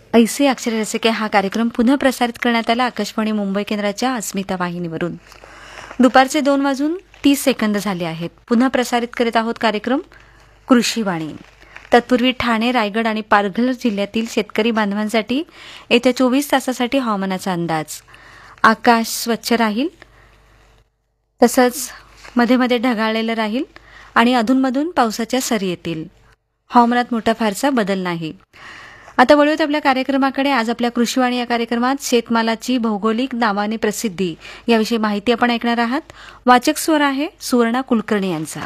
ऐसे अक्षर रसिके हा कार्यक्रम पुनः प्रसारित करण्यात आला आकाशवाणी मुंबई केंद्राच्या अस्मिता वाहिनीवरून. दुपारचे 2:30 झाले आहेत. पुन्हा प्रसारित करीत आहोत कार्यक्रम कृषीवाणी. तत्पूर्वी ठाणे, रायगड आणि पालघर जिल्ह्यातील शेतकरी बांधवांसाठी येत्या 24 तासासाठी हवामानाचा अंदाज. आकाश स्वच्छ राहील, तसंच मध्ये मध्ये ढगाळलेलं राहील आणि अधूनमधून पावसाच्या सरी येतील. हवामानात मोठा फारसा बदल नाही. आता वळूयात आपल्या कार्यक्रमाकडे. आज आपल्या कृषीवाणी या कार्यक्रमात शेतमालाची भौगोलिक नावाने प्रसिद्धी याविषयी माहिती आपण ऐकणार आहात. वाचक स्वर आहे सुवर्णा कुलकर्णी यांचा.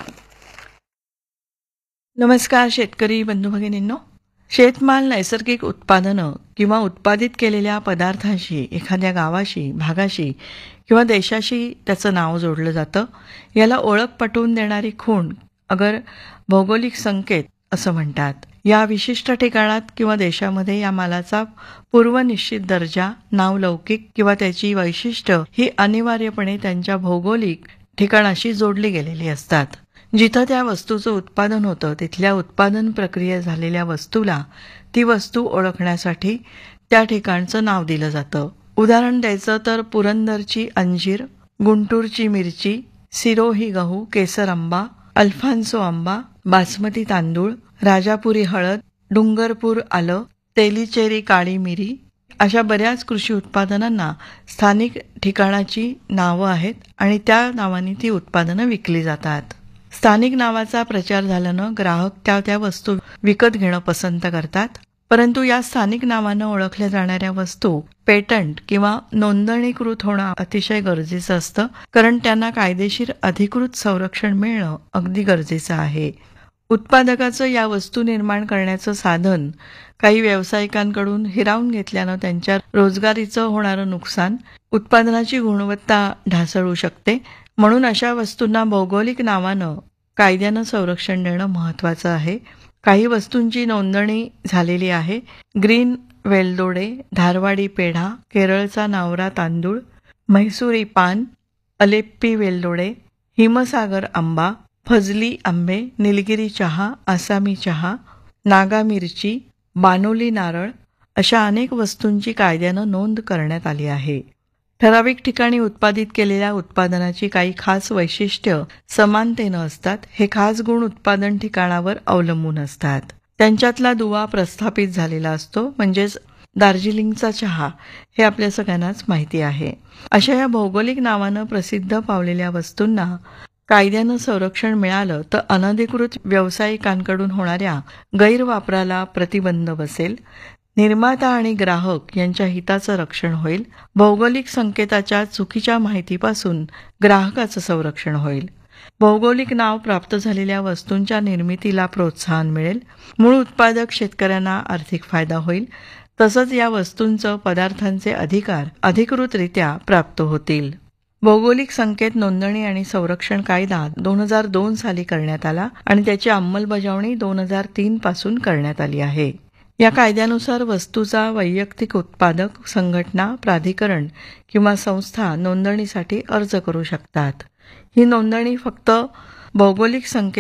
नमस्कार शेतकरी बंधू भगिनींनो. शेतमाल नैसर्गिक उत्पादनं किंवा उत्पादित केलेल्या पदार्थांशी एखाद्या गावाशी, भागाशी किंवा देशाशी त्याचं नाव जोडलं जातं. याला ओळख पटवून देणारी खूण अगर भौगोलिक संकेत असं म्हणतात. या विशिष्ट ठिकाणात किंवा देशामध्ये या मालाचा पूर्वनिश्चित दर्जा, नावलौकिक किंवा त्याची वैशिष्ट्य ही अनिवार्यपणे त्यांच्या भौगोलिक ठिकाणाशी जोडली गेलेली असतात. जिथं त्या वस्तूचं उत्पादन होतं तिथल्या उत्पादन प्रक्रियेत झालेल्या वस्तूला ती वस्तू ओळखण्यासाठी त्या ठिकाणचं नाव दिलं जातं. उदाहरण द्यायचं तर पुरंदरची अंजीर, गुंटूरची मिरची, सिरोही गहू, केसर आंबा, अल्फान्सो आंबा, बासमती तांदूळ, राजापुरी हळद, डुंगरपूर आलं, तेलीचेरी काळी मिरी अशा बऱ्याच कृषी उत्पादनांना स्थानिक ठिकाणाची नावं आहेत आणि त्या नावाने ती उत्पादनं विकली जातात. स्थानिक नावाचा प्रचार झाल्यानं ग्राहक त्या वस्तू विकत घेणं पसंत करतात. परंतु या स्थानिक नावानं ओळखल्या जाणाऱ्या वस्तू पेटंट किंवा नोंदणीकृत होणं अतिशय गरजेचं असतं, कारण त्यांना कायदेशीर अधिकृत संरक्षण मिळणं अगदी गरजेचं आहे. उत्पादकाचं या वस्तू निर्माण करण्याचं साधन काही व्यावसायिकांकडून हिरावून घेतल्यानं त्यांच्या रोजगारीचं होणारं नुकसान, उत्पादनाची गुणवत्ता ढासळू शकते. म्हणून अशा वस्तूंना भौगोलिक नावानं कायद्यानं संरक्षण देणं महत्त्वाचं आहे. काही वस्तूंची नोंदणी झालेली आहे. ग्रीन वेलदोडे, धारवाडी पेढा, केरळचा नावरा तांदूळ, म्हैसूरी पान, अलेप्पी वेलदोडे, हिमसागर आंबा, फजली आंबे, निलगिरी चहा, आसामी चहा, नागा मिरची, बानोली नारळ अशा अनेक वस्तूंची कायद्यानं नोंद करण्यात आली आहे. ठराविक ठिकाणी उत्पादित केलेल्या उत्पादनाची काही खास वैशिष्ट्य समानतेनं असतात. हे खास गुण उत्पादन ठिकाणावर अवलंबून असतात. त्यांच्यातला दुवा प्रस्थापित झालेला असतो, म्हणजेच दार्जिलिंगचा चहा हे आपल्या सगळ्यांनाच माहिती आहे. अशा या भौगोलिक नावानं प्रसिद्ध पावलेल्या वस्तूंना कायद्यानं संरक्षण मिळालं तर अनधिकृत व्यावसायिकांकडून होणाऱ्या गैरवापराला प्रतिबंध बसेल. निर्माता आणि ग्राहक यांच्या हिताचं रक्षण होईल. भौगोलिक संकेताच्या चुकीच्या माहितीपासून ग्राहकाचं संरक्षण होईल. भौगोलिक नाव प्राप्त झालेल्या वस्तूंच्या निर्मितीला प्रोत्साहन मिळेल. मूळ उत्पादक शेतकऱ्यांना आर्थिक फायदा होईल. तसंच या वस्तूंचं पदार्थांचे अधिकार अधिकृतरित्या प्राप्त होतील. भौगोलिक संकेत नोंदणी आणि संरक्षण कायदा 2002 साली करण्यात आला आणि त्याची अंमलबजावणी 2003 पासून करण्यात आली आहे. या कायद्यानुसार वस्तूचा वैयक्तिक उत्पादक, संघटना, प्राधिकरण किंवा संस्था नोंदणीसाठी अर्ज करू शकतात. ही नोंदणी फक्त भौगोलिक संकेत